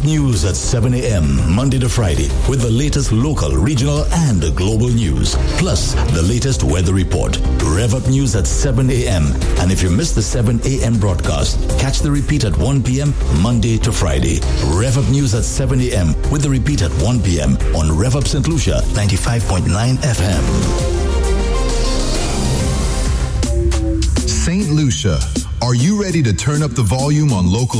Up News at 7 a.m. Monday to Friday with the latest local, regional, and global news. Plus, the latest weather report. Rev Up News at 7 a.m. And if you miss the 7 a.m. broadcast, catch the repeat at 1 p.m. Monday to Friday. Rev Up News at 7 a.m. with the repeat at 1 p.m. on Rev Up St. Lucia 95.9 FM. St. Lucia, are you ready to turn up the volume on local